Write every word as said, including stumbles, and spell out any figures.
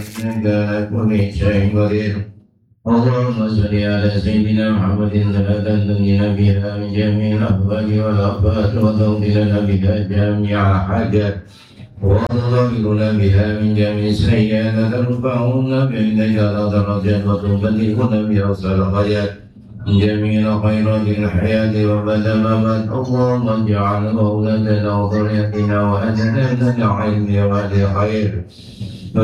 إنك على كل شيء قدير. اللهم صل على سيدنا محمد صلاة تنجينا بها من جميع الأهوال والآفات وتغفر لنا بها جميع الحاجات وتطهرنا بها من جميع السيئات ترفعنا بإنك على درجات وتبلغنا بها الصالحات من جميع خيرات الحياة وبعد الممات. اللهم اجعل أولادنا وذريتنا وأهلنا من العلم والخير